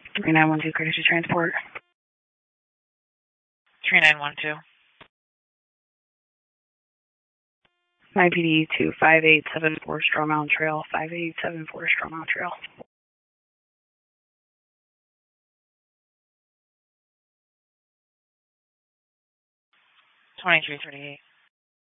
3912, courtesy transport. 3912. MyPD to 5874 Straw Mountain Trail, 5874 Straw Mountain Trail. 2338.